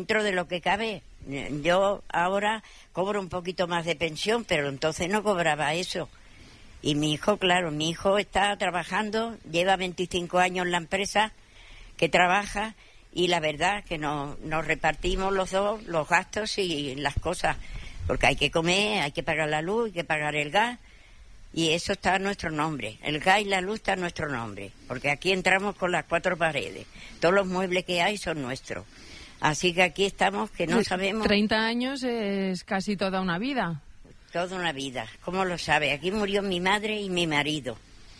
dentro de lo que cabe. Yo ahora cobro un poquito más de pensión, pero entonces no cobraba eso. Y mi hijo, claro, mi hijo está trabajando, lleva 25 años en la empresa que trabaja, y la verdad que nos repartimos los dos los gastos y las cosas, porque hay que comer, hay que pagar la luz, hay que pagar el gas, y eso está a nuestro nombre. El gas y la luz está a nuestro nombre, porque aquí entramos con las 4 paredes. Todos los muebles que hay son nuestros. Así que aquí estamos, que no sabemos... 30 años es casi toda una vida. Toda una vida, ¿cómo lo sabe? Aquí murió mi madre y mi marido.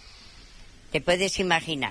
Te puedes imaginar.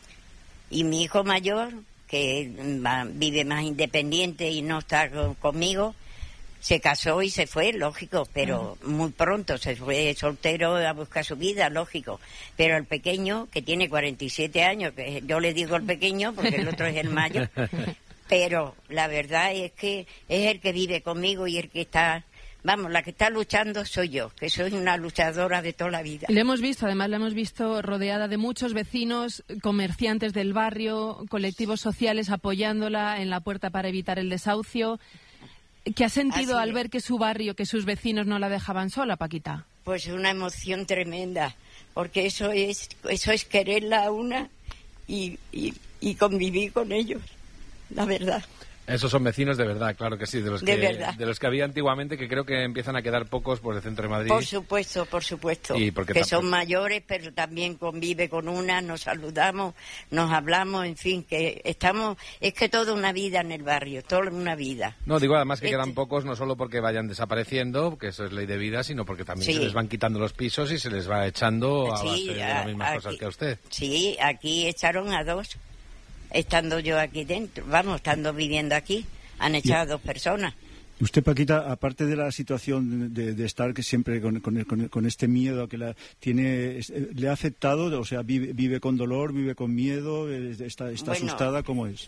Y mi hijo mayor, que vive más independiente y no está conmigo, se casó y se fue, lógico, pero muy pronto se fue soltero a buscar su vida, lógico. Pero el pequeño, que tiene 47 años, que yo le digo el pequeño porque el otro es el mayor, pero la verdad es que es el que vive conmigo y el que está... Vamos, la que está luchando soy yo, que soy una luchadora de toda la vida. Le hemos visto, además, la hemos visto rodeada de muchos vecinos, comerciantes del barrio, colectivos sociales apoyándola en la puerta para evitar el desahucio. ¿Qué ha sentido al ver que su barrio, que sus vecinos no la dejaban sola, Paquita? Pues una emoción tremenda, porque eso es quererla a una y convivir con ellos, la verdad. Esos son vecinos de verdad, claro que sí, de los que había antiguamente, que creo que empiezan a quedar pocos por el centro de Madrid. Por supuesto, y que son mayores, pero también convive con una, nos saludamos, nos hablamos, en fin, que estamos, es que toda una vida en el barrio, toda una vida. No, digo además que quedan pocos, no solo porque vayan desapareciendo, que eso es ley de vida, sino porque también se les van quitando los pisos y se les va echando a base de las mismas cosas que a usted. Sí, aquí echaron a 2. Estando yo aquí dentro, estando viviendo aquí, han echado a 2 personas. Usted, Paquita, aparte de la situación de estar que siempre con este miedo que tiene, ¿le ha afectado? O sea, vive con dolor, vive con miedo, está bueno, asustada, ¿cómo es?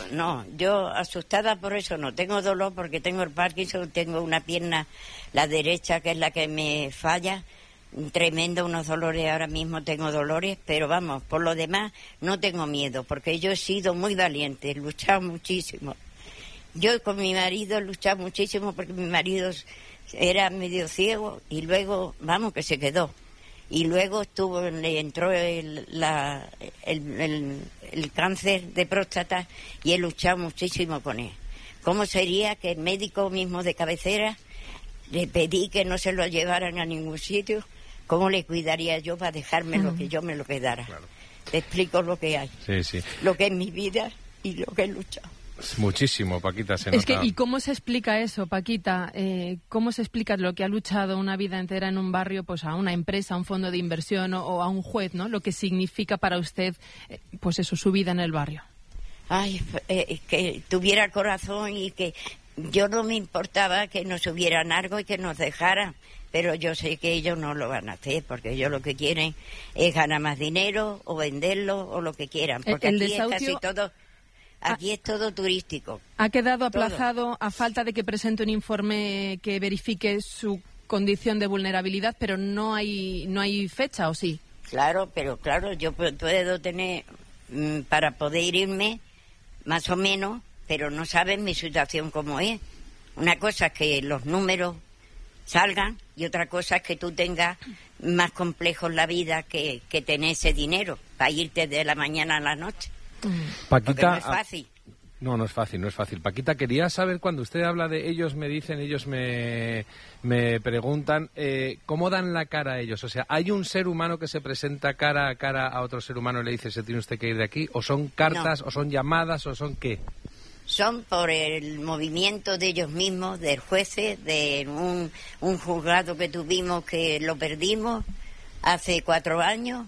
Yo asustada por eso no, tengo dolor porque tengo el Parkinson, tengo una pierna, la derecha, que es la que me falla, tremendo, unos dolores, ahora mismo tengo dolores, pero vamos, por lo demás no tengo miedo, porque yo he sido muy valiente, he luchado muchísimo. Yo con mi marido he luchado muchísimo porque mi marido era medio ciego y luego, que se quedó. Y luego le entró el cáncer de próstata y he luchado muchísimo con él. ¿Cómo sería que el médico mismo de cabecera le pedí que no se lo llevaran a ningún sitio? ¿Cómo le cuidaría yo para dejármelo que yo me lo quedara? Claro. Te explico lo que hay. Sí. Lo que es mi vida y lo que he luchado. Muchísimo, Paquita, se nota. Es que, ¿y cómo se explica eso, Paquita? ¿Cómo se explica lo que ha luchado una vida entera en un barrio, pues a una empresa, a un fondo de inversión o a un juez, ¿no? Lo que significa para usted, pues eso, su vida en el barrio. Ay, que tuviera corazón y que yo no me importaba que nos subieran algo y que nos dejaran. Pero yo sé que ellos no lo van a hacer, porque ellos lo que quieren es ganar más dinero o venderlo o lo que quieran. Porque aquí es casi todo, aquí es todo turístico. Ha quedado aplazado a falta de que presente un informe que verifique su condición de vulnerabilidad, pero no hay fecha, ¿o sí? Claro, pero claro, yo puedo tener, para poder irme, más o menos, pero no saben mi situación cómo es. Una cosa es que los números salgan y otra cosa es que tú tengas más complejo en la vida que tener ese dinero para irte de la mañana a la noche. Paquita, no es fácil. No es fácil. Paquita, quería saber, cuando usted habla de ellos me dicen, ellos me preguntan, ¿cómo dan la cara a ellos? O sea, ¿hay un ser humano que se presenta cara a cara a otro ser humano y le dice, se tiene usted que ir de aquí? ¿O son cartas, o son llamadas, o son qué? Son por el movimiento de ellos mismos, del jueces, de un juzgado que tuvimos que lo perdimos hace 4 años,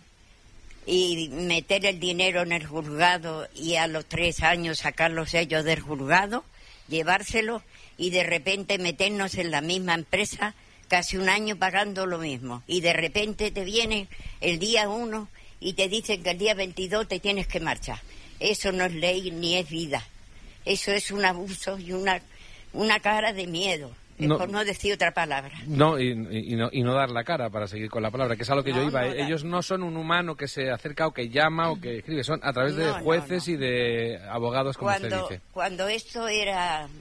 y meter el dinero en el juzgado y a los 3 años sacar los sellos del juzgado, llevárselo y de repente meternos en la misma empresa casi 1 año pagando lo mismo. Y de repente te vienen el día 1 y te dicen que el día 22 te tienes que marchar. Eso no es ley ni es vida. Eso es un abuso y una cara de miedo, por no decir otra palabra. No, y no dar la cara, para seguir con la palabra, que es a lo que yo iba. Ellos no son un humano que se acerca o que llama o que escribe, son a través de jueces y de abogados, como usted dice. Cuando esto era